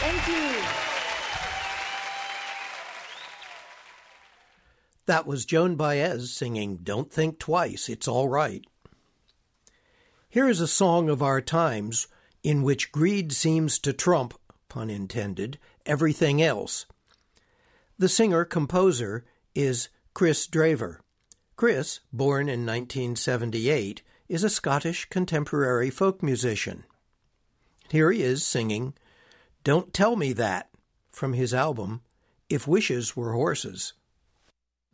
Thank you. That was Joan Baez singing Don't Think Twice, It's All Right. Here is a song of our times in which greed seems to trump, pun intended, everything else. The singer-composer is Chris Draver. Chris, born in 1978, is a Scottish contemporary folk musician. Here he is singing Don't Tell Me That from his album If Wishes Were Horses.